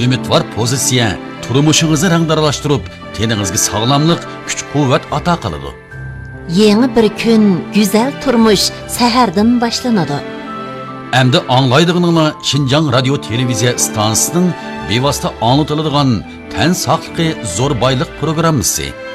umidvor pozitsiya turmushingizni rangdaralashtirib, teningizga sog'lomlik, kuch-quvvat ato qiladi. Yeni bir kun, güzel turmuş seherden başlanadı. Endi anglaydiganinglar Şinjan radio televiziya stansiyasining bevosita anlatıladigan tan saqligi zo'r boylik programmasi.